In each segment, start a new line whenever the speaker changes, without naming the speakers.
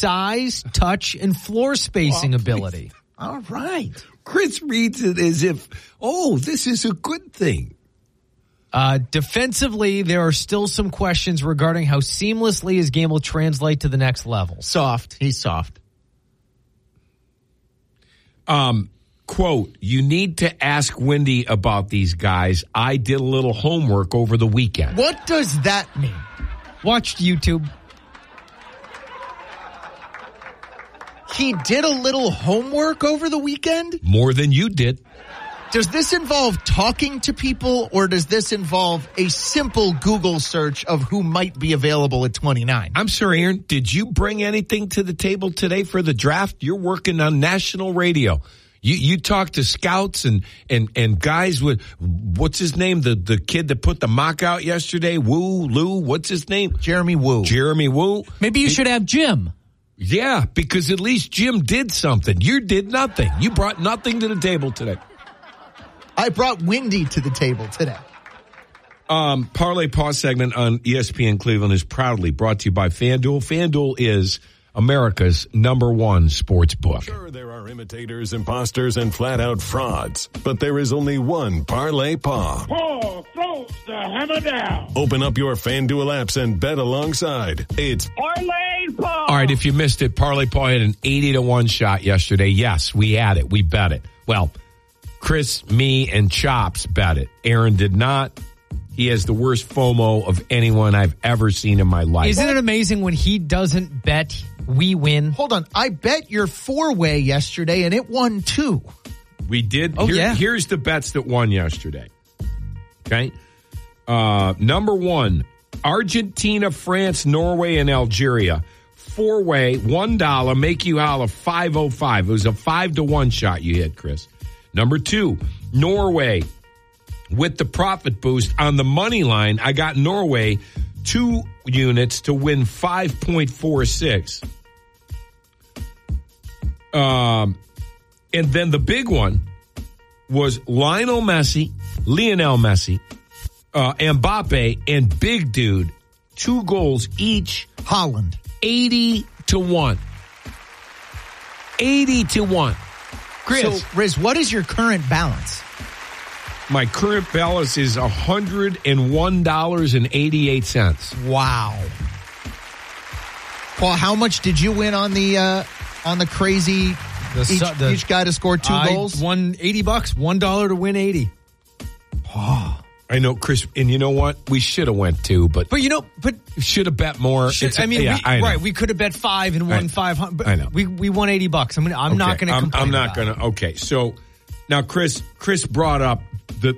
size, touch, and floor spacing ability.
All right. Chris reads it as if, this is a good thing.
Defensively, there are still some questions regarding how seamlessly his game will translate to the next level.
Soft. He's soft.
Quote, you need to ask Wendy about these guys. I did a little homework over the weekend.
What does that mean?
Watched YouTube.
He did a little homework over the weekend?
More than you did.
Does this involve talking to people, or does this involve a simple Google search of who might be available at 29?
I'm sorry, Aaron, did you bring anything to the table today for the draft? You're working on national radio. You talked to scouts and guys with, what's his name? The kid that put the mock out yesterday, Lou, what's his name?
Jeremy Woo.
Maybe you should have Jim.
Yeah, because at least Jim did something. You did nothing. You brought nothing to the table today.
I brought Wendy to the table today.
Parlay Pause segment on ESPN Cleveland is proudly brought to you by FanDuel. FanDuel is America's #1 sports book.
Sure, there are imitators, imposters, and flat-out frauds, but there is only one Parlay Paw.
Paul throws the hammer down.
Open up your FanDuel apps and bet alongside. It's
Parlay Paw.
All right, if you missed it, Parlay Paw had an 80-1 shot yesterday. Yes, we had it. We bet it. Well, Chris, me, and Chops bet it. Aaron did not. He has the worst FOMO of anyone I've ever seen in my life.
Isn't it amazing when he doesn't bet, we win?
Hold on. I bet your 4-way yesterday, and it won 2.
We did.
Oh, yeah.
Here's the bets that won yesterday. Okay. Number 1, Argentina, France, Norway, and Algeria. 4-way, $1, make you holla 505. It was a 5-1 shot you hit, Chris. Number 2, Norway. With the profit boost on the money line, I got Norway 2 units to win 5.46. And then the big one was Lionel Messi, Mbappe, and Big Dude, 2 goals each.
Holland.
80-1. 80-1. Chris.
So, Riz, what is your current balance?
My current balance is $101.88.
Wow. Paul, how much did you win on the crazy each guy to score 2 goals?
I won $80, $1 to win 80.
Oh. I know, Chris, and you know what? We should have went 2, but should have bet more.
We could have bet 5 and won 500. But
I know.
We won $80. I'm not going to complain.
I'm not going to. Okay, so now Chris brought up the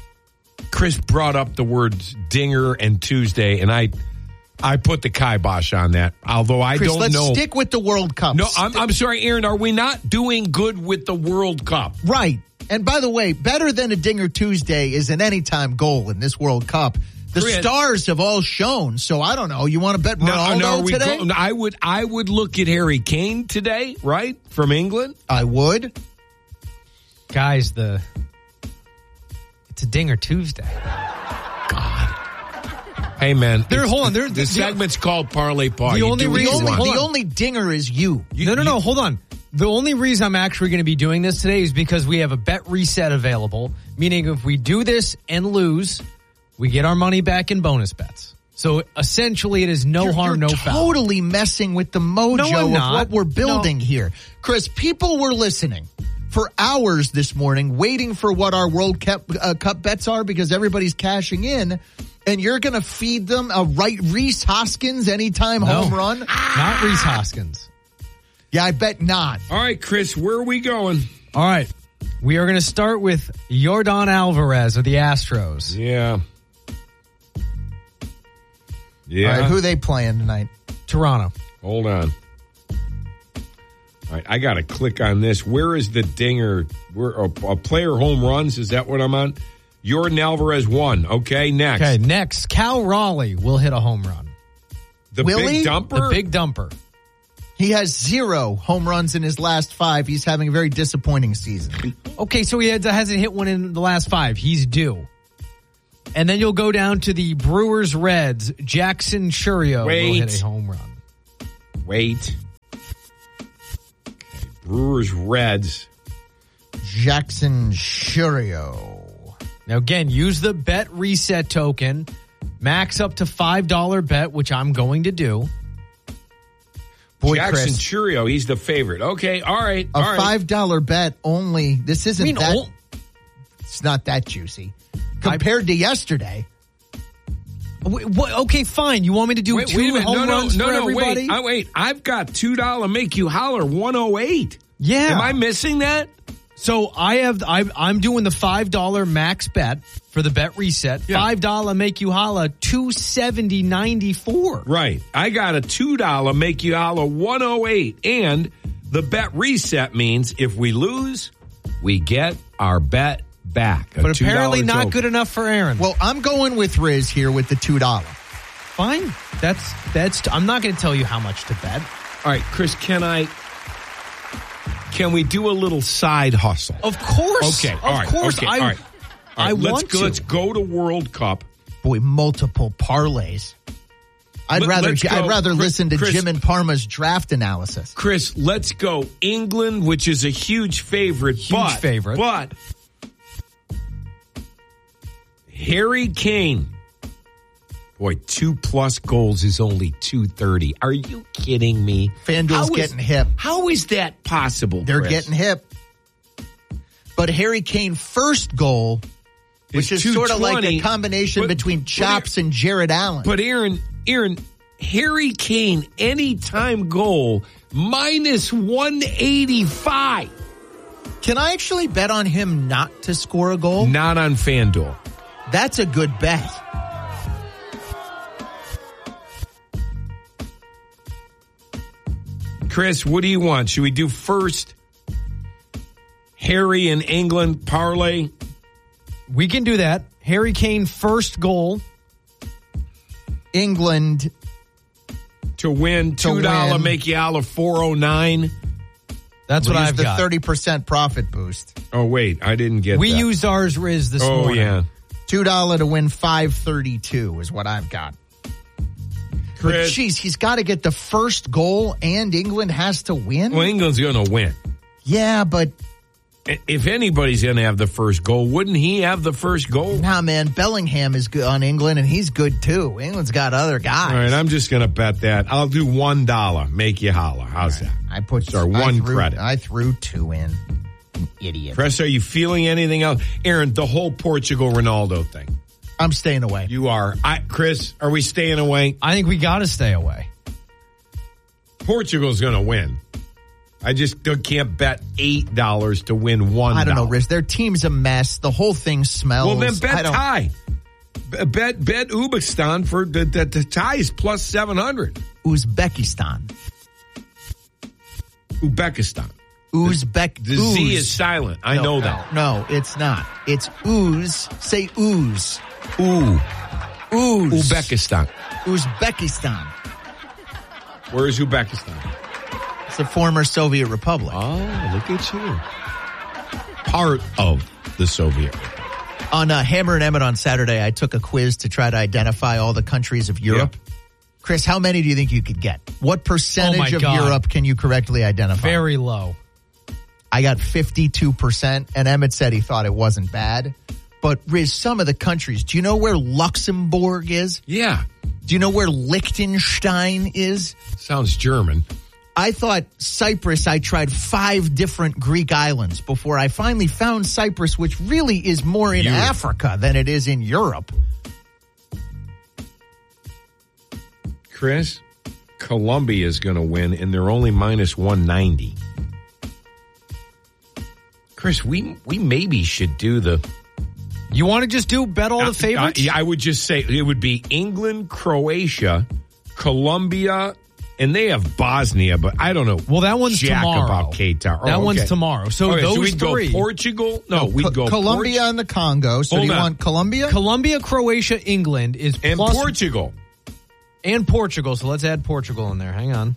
words dinger and Tuesday, and I put the kibosh on that. Although I
Chris,
don't
let's
know.
Stick with the World Cup.
No, I'm sorry, Aaron. Are we not doing good with the World Cup?
Right. And by the way, better than a Dinger Tuesday is an anytime goal in this World Cup. The stars have all shown, so I don't know. You want to bet Ronaldo today?
I would look at Harry Kane today, right, from England.
I would.
Guys, it's a Dinger Tuesday.
God. Hey, man.
The
segment's called Parlay Paw.
The only dinger is you.
No, hold on. The only reason I'm actually going to be doing this today is because we have a bet reset available, meaning if we do this and lose, we get our money back in bonus bets. So essentially it is no harm, no foul.
You're totally messing with the mojo of what we're building here. Chris, people were listening for hours this morning waiting for what our World Cup bets are because everybody's cashing in. And you're going to feed them a Rhys Hoskins anytime home run?
Not Rhys Hoskins.
Yeah, I bet not.
All right, Chris, where are we going?
All right. We are going to start with Yordan Alvarez of the Astros.
Yeah.
All right, who are they playing tonight?
Toronto.
Hold on. All right, I got to click on this. Where is the dinger? Where a player home runs? Is that what I'm on? Yordan Alvarez 1. Okay, next.
Okay, next. Cal Raleigh will hit a home run.
Big dumper?
The big dumper.
He has 0 home runs in his last 5. He's having a very disappointing season.
Okay, so he hasn't hit one in the last 5. He's due. And then you'll go down to the Brewers Reds. Jackson Chourio will hit a home run.
Wait. Brewers, Reds.
Jackson Chourio.
Now, again, use the bet reset token. Max up to $5 bet, which I'm going to do.
Boy,
Jackson
Chris,
Chourio, he's the favorite. Okay, all right.
a $5 bet only. This isn't it's not that juicy compared to yesterday.
Okay, fine. You want me to do two home runs for everybody?
Wait. I've got $2 make you holler 108.
Yeah.
Am I missing that?
So I'm doing the $5 max bet for the bet reset.
Yeah.
$5 make you holla 270.94.
Right. I got a $2 make you holla 108. And the bet reset means if we lose, we get our bet back.
But apparently not good enough for Aaron.
Well, I'm going with Riz here with the $2.
Fine. That's I'm not going to tell you how much to bet.
All right, Chris, can we do a little side hustle?
Of course.
Okay.
Of course.
All right.
I want to.
Let's go to World Cup.
Boy, multiple parlays. I'd rather listen to Jim and Parma's draft analysis.
Chris, let's go England, which is a huge favorite. But Harry Kane. Boy, 2+ goals is only 230. Are you kidding me?
FanDuel's getting hip.
How is that possible?
They're
Chris?
getting hip. But Harry Kane first goal, which is sort of like a combination between Chops and Jared Allen.
But Aaron, Harry Kane anytime goal minus 185.
Can I actually bet on him not to score a goal?
Not on FanDuel.
That's a good bet.
Chris, what do you want? Should we do first Harry in England parlay?
We can do that. Harry Kane first goal.
England
to win $2 make you holla 409.
That's what I've got.
The 30% profit boost.
Oh wait, I didn't get.
We
that.
used ours, Riz, this morning.
Oh yeah,
$2 to win 532 is what I've got. Chris, but geez, he's got to get the first goal, and England has to win.
Well, England's going to win.
Yeah, but
if anybody's going to have the first goal, wouldn't he have the first goal?
Nah, man, Bellingham is good on England, and he's good too. England's got other guys.
All right, I'm just going to bet that. I'll do $1. Make you holler. How's that?
I put
credit.
I threw 2 in. An idiot.
Chris, are you feeling anything else? Aaron, the whole Portugal Ronaldo thing.
I'm staying away.
You are. Chris, are we staying away?
I think we got to stay away.
Portugal's going to win. I just can't bet $8 to win $1.
I don't know, Riz. Their team's a mess. The whole thing smells.
Well, then bet tie. Bet Uzbekistan for the tie is plus 700.
Uzbekistan.
The Z is silent. I know that.
No, it's not. It's ooze. Say ooze.
Ooze.
Uzbekistan.
Where is Uzbekistan?
It's a former Soviet republic.
Oh, look at you. Part of the Soviet Republic.
On Hammer and Emmett on Saturday, I took a quiz to try to identify all the countries of Europe.
Yeah.
Chris, how many do you think you could get? What percentage of Europe can you correctly identify?
Very low.
I got 52%, and Emmett said he thought it wasn't bad. But, Riz, some of the countries, do you know where Luxembourg is?
Yeah.
Do you know where Liechtenstein is?
Sounds German.
I thought Cyprus, I tried 5 different Greek islands before I finally found Cyprus, which really is more in Africa than it is in Europe.
Chris, Colombia is going to win, and they're only minus 190. Chris, we maybe should do the...
You want to just bet all the favorites?
I would just say it would be England, Croatia, Colombia, and they have Bosnia, but I don't know.
Well, that one's tomorrow.
About Qatar.
That one's tomorrow. So those
so we'd
three.
Go Portugal? No, we'd go
Colombia and the Congo. So do you want Colombia?
Colombia, Croatia, England is
and
plus,
Portugal.
And Portugal. So let's add Portugal in there. Hang on.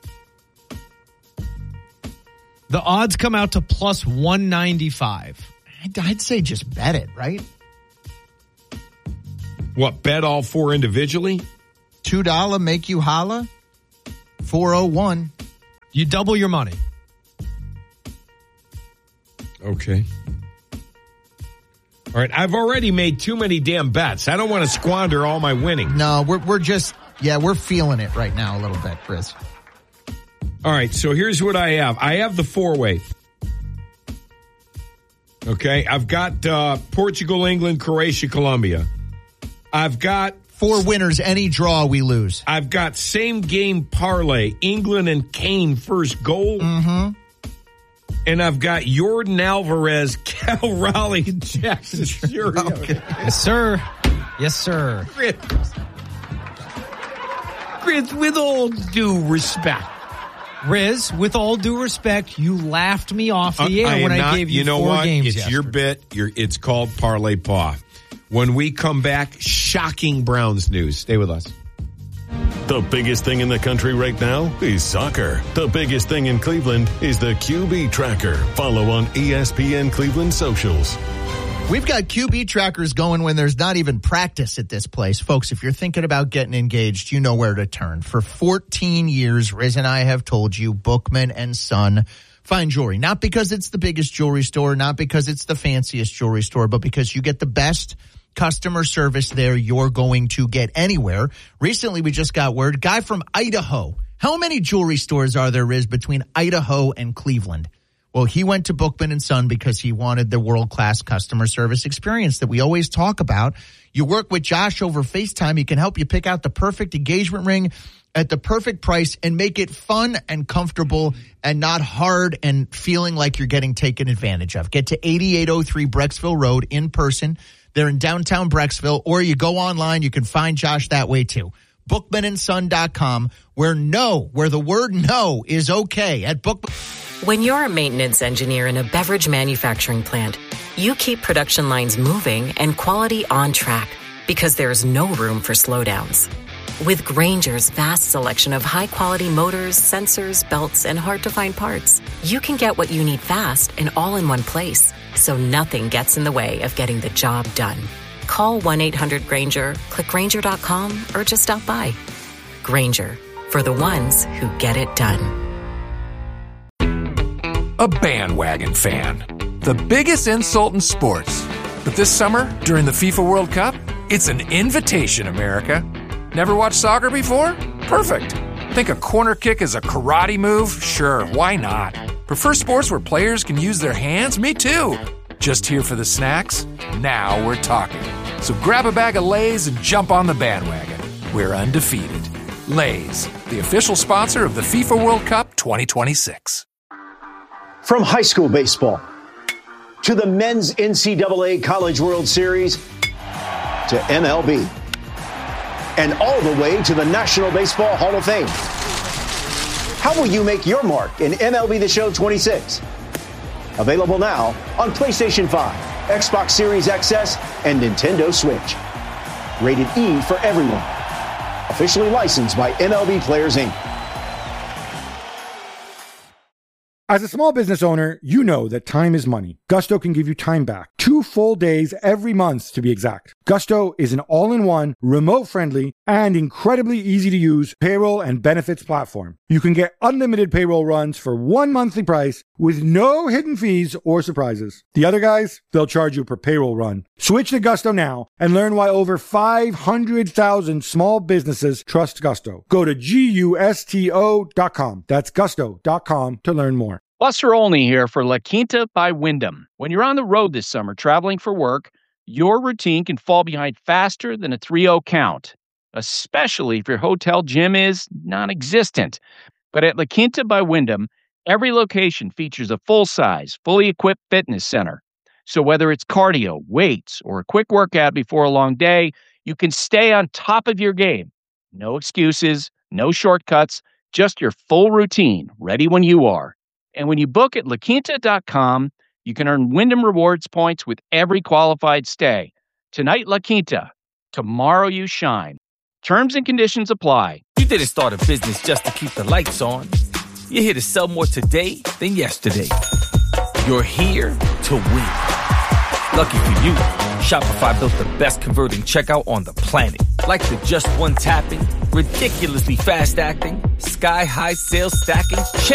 The odds come out to plus 195.
I'd say just bet it, right?
What, bet all 4 individually?
$2 make you holla? 401.
You double your money.
Okay. All right, I've already made too many damn bets. I don't want to squander all my winning.
No, we're just, we're feeling it right now a little bit, Chris.
All right, so here's what I have. I have the 4-way. Okay, I've got Portugal, England, Croatia, Colombia. I've got
4 winners, any draw we lose.
I've got same game parlay, England and Kane first goal.
Mm-hmm.
And I've got Jordan Alvarez, Cal Raleigh, and Jackson Syria.
Okay. Yes, sir. Yes, sir.
Chris, with all due respect.
Riz, with all due respect, you laughed me off the air when I gave you 4 games
It's
yesterday.
your bit. It's called Parlay Paw. When we come back, shocking Browns news. Stay with us.
The biggest thing in the country right now is soccer. The biggest thing in Cleveland is the QB Tracker. Follow on ESPN Cleveland socials.
We've got QB trackers going when there's not even practice at this place. Folks, if you're thinking about getting engaged, you know where to turn. For 14 years, Riz and I have told you, Bookman and Son Fine Jewelry. Not because it's the biggest jewelry store, not because it's the fanciest jewelry store, but because you get the best customer service there you're going to get anywhere. Recently, we just got word, guy from Idaho. How many jewelry stores are there, Riz, between Idaho and Cleveland? Well, he went to Bookman & Son because he wanted the world-class customer service experience that we always talk about. You work with Josh over FaceTime. He can help you pick out the perfect engagement ring at the perfect price and make it fun and comfortable and not hard and feeling like you're getting taken advantage of. Get to 8803 Brecksville Road in person. They're in downtown Brecksville, or you go online. You can find Josh that way too. BookmanandSon.com, where the word no is okay at Bookman.
When you're a maintenance engineer in a beverage manufacturing plant, you keep production lines moving and quality on track because there's no room for slowdowns. With Grainger's vast selection of high-quality motors, sensors, belts, and hard-to-find parts, you can get what you need fast and all in one place, so nothing gets in the way of getting the job done. Call 1-800-GRAINGER, click Grainger.com, or just stop by. Grainger, for the ones who get it done.
A bandwagon fan. The biggest insult in sports. But this summer, during the FIFA World Cup, it's an invitation, America. Never watched soccer before? Perfect. Think a corner kick is a karate move? Sure, why not? Prefer sports where players can use their hands? Me too. Just here for the snacks? Now we're talking. So grab a bag of Lay's and jump on the bandwagon. We're undefeated. Lay's, the official sponsor of the FIFA World Cup 2026.
From high school baseball to the men's NCAA College World Series to MLB and all the way to the National Baseball Hall of Fame. How will you make your mark in MLB The Show 26? Available now on PlayStation 5, Xbox Series XS, and Nintendo Switch. Rated E for everyone. Officially licensed by MLB Players, Inc.
As a small business owner, you know that time is money. Gusto can give you time back. 2 full days every month, to be exact. Gusto is an all-in-one, remote-friendly, and incredibly easy-to-use payroll and benefits platform. You can get unlimited payroll runs for one monthly price with no hidden fees or surprises. The other guys, they'll charge you per payroll run. Switch to Gusto now and learn why over 500,000 small businesses trust Gusto. Go to GUSTO.com. That's gusto.com to learn more.
Buster Olney here for La Quinta by Wyndham. When you're on the road this summer traveling for work, your routine can fall behind faster than a 3-0 count, especially if your hotel gym is non-existent. But at La Quinta by Wyndham, every location features a full-size, fully equipped fitness center. So whether it's cardio, weights, or a quick workout before a long day, you can stay on top of your game. No excuses, no shortcuts, just your full routine, ready when you are. And when you book at LaQuinta.com, you can earn Wyndham Rewards points with every qualified stay. Tonight, La Quinta. Tomorrow, you shine. Terms and conditions apply.
You didn't start a business just to keep the lights on. You're here to sell more today than yesterday. You're here to win. Lucky for you, Shopify built the best converting checkout on the planet. Like the just one tapping, ridiculously fast acting, sky-high sales stacking,